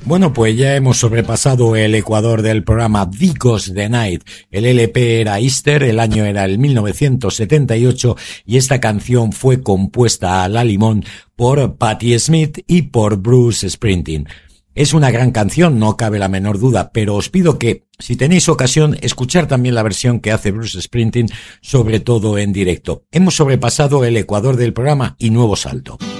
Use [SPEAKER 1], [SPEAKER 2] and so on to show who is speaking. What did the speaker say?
[SPEAKER 1] Bueno, pues ya hemos sobrepasado el ecuador del programa Because the Night. El LP era Easter, el año era el 1978 y esta canción fue compuesta a la limón por Patti Smith y por Bruce Springsteen. Es una gran canción, no cabe la menor duda, pero os pido que, si tenéis ocasión, escuchar también la versión que hace Bruce Springsteen, sobre todo en directo. Hemos sobrepasado el ecuador del programa y nuevo salto.